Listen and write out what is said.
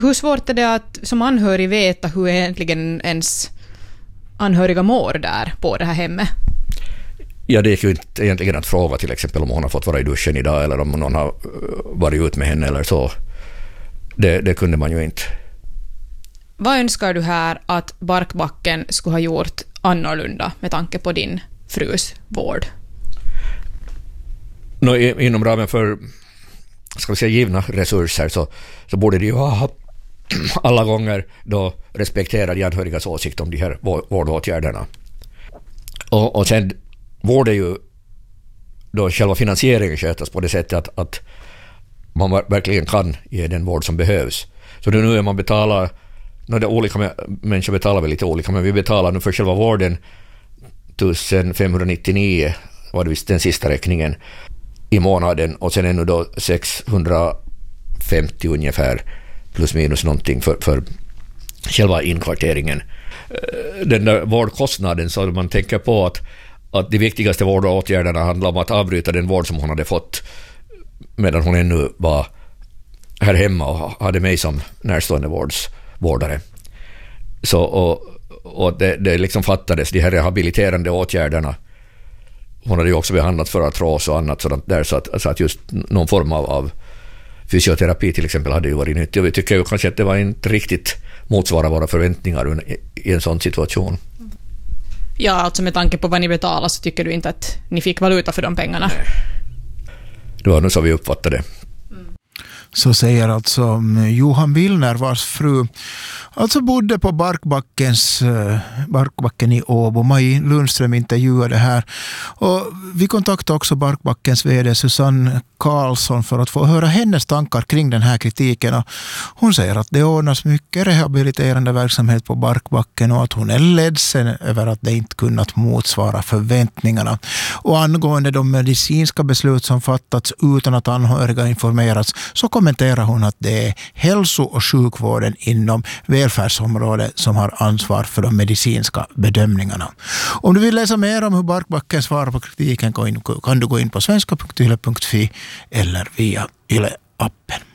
Hur svårt är det att som anhörig veta hur egentligen ens anhöriga mår där på det här hemmet? Ja, det är ju inte egentligen att fråga till exempel om hon har fått vara i duschen idag eller om någon har varit ut med henne eller så. Det kunde man ju inte. Vad önskar du här att Barkbacken skulle ha gjort annorlunda med tanke på din frus vård? Inom ramen för ska vi säga, givna resurser så borde det ju ha alla gånger då respektera de anhörigas åsikt om de här vårdåtgärderna. Och sen borde ju då själva finansieringen skötas på det sättet att man verkligen kan ge den vård som behövs. Så nu är man betalar, det olika människor betalar väl lite olika, men vi betalar nu för själva vården 1599 var det visst den sista räkningen i månaden, och sen ännu då 650 ungefär plus minus någonting för själva inkvarteringen. Den där vårdkostnaden, så man tänker på att de viktigaste vårdåtgärderna handlar om att avbryta den vård som hon hade fått medan hon ännu var här hemma och hade mig som närstående vårdare. Så, och det liksom fattades, de här rehabiliterande åtgärderna. Hon hade ju också behandlat för artros och annat sådant där, så att just någon form av fysioterapi till exempel hade ju varit nyttigt. Och vi tycker ju kanske att det var inte riktigt motsvara våra förväntningar i en sån situation. Ja, alltså med tanke på vad ni betalar så tycker du inte att ni fick valuta för de pengarna? Nej. Det var nog så vi uppfattade det. Så säger alltså Johan Willner, vars fru alltså bodde på Barkbacken i Åbo. Maj Lundström intervjuade här. Och vi kontaktade också Barkbackens vd Susanne Karlsson för att få höra hennes tankar kring den här kritiken. Och hon säger att det ordnas mycket rehabiliterande verksamhet på Barkbacken och att hon är ledsen över att det inte kunnat motsvara förväntningarna. Och angående de medicinska beslut som fattats utan att anhöriga informerats, så kommenterar hon att det är hälso- och sjukvården inom välfärdsområdet som har ansvar för de medicinska bedömningarna. Om du vill läsa mer om hur Barkbacken svarar på kritiken kan du gå in på svenska.yle.fi eller via Yle-appen.